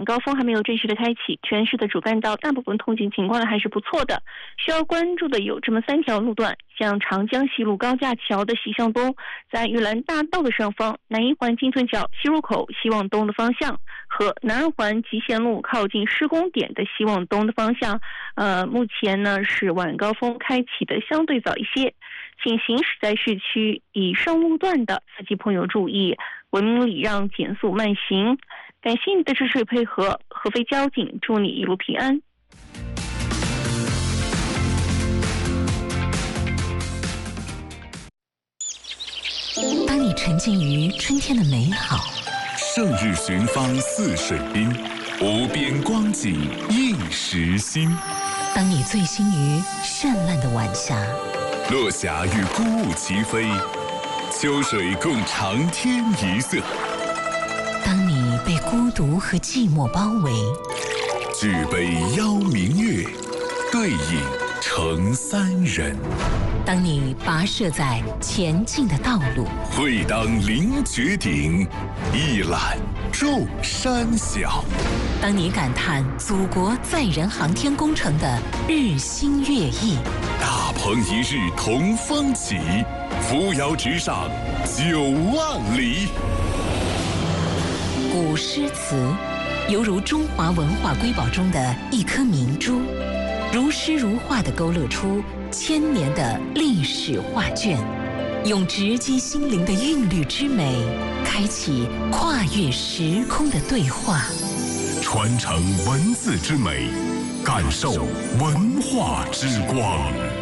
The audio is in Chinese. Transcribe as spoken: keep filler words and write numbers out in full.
晚高峰还没有正式的开启，全市的主干道大部分通行情况呢还是不错的。需要关注的有这么三条路段，像长江西路高架桥的西向东，在玉兰大道的上方，南一环金屯角西入口西往东的方向，和南二环集贤路靠近施工点的西往东的方向，呃，目前呢是晚高峰开启的相对早一些。请行驶在市区以上路段的司机朋友注意，文明礼让，减速慢行。感谢你的支持与配合，合肥交警祝你一路平安。 当你沉浸于春天的美好， 胜日寻芳泗水滨，无边光景映时心。 当你醉心于绚烂的晚霞， 落霞与孤鹜齐飞，秋水共长天一色。 当你被孤独和寂寞包围， 举杯邀明月，对影成三人。 当你跋涉在前进的道路， 会当凌绝顶，一览众山小。 当你感叹祖国载人航天工程的日新月异， 大鹏一日同风起，扶摇直上九万里。 古诗词犹如中华文化瑰宝中的一颗明珠，如诗如画地勾勒出千年的历史画卷，用直击心灵的韵律之美，开启跨越时空的对话， 传承文字之美，感受文化之光。